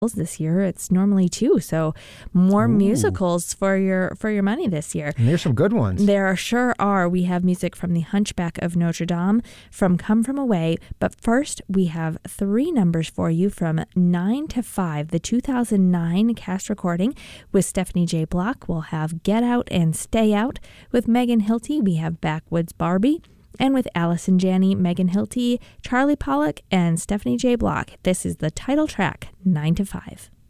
this year. It's normally 2, so more Ooh. musicals for your money this year. And there's some good ones. There sure are. We have music from The Hunchback of Notre Dame, from Come From Away, but first we have 3 numbers for you from 9 to 5, the 2009 cast recording with Stephanie J. Block. We'll have Get Out and Stay Out. With Megan Hilty, we have Backwoods Barbie. And with Allison Janney, Megan Hilty, Charlie Pollock, and Stephanie J. Block, this is the title track, 9 to 5.